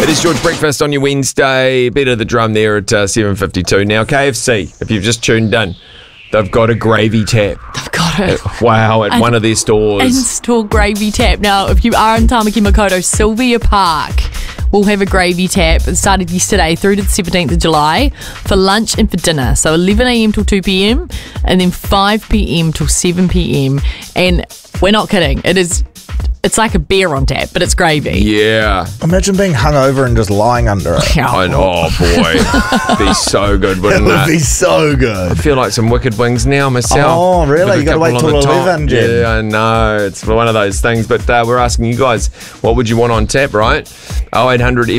It is George Breakfast on your Wednesday. Beat of the drum there at 7:52. Now, KFC, if you've just tuned in, they've got a gravy tap. I've got it. Wow, at one of their stores. In-store gravy tap. Now, if you are in Tamaki Makaurau, Sylvia Park will have a gravy tap. It started yesterday through to the 17th of July for lunch and for dinner. So 11 a.m. till 2 p.m. and then 5 p.m. till 7 p.m. And we're not kidding. It's like a beer on tap, but it's gravy. Yeah. Imagine being hungover and just lying under it. I know, oh boy. Be so good, It wouldn't would it? be so good. I feel like some wicked wings now myself. Oh, really? With a You gotta couple wait on till the top. 11, Jen. Yeah, I know. It's one of those things. But we're asking you guys, what would you want on tap, right? 0800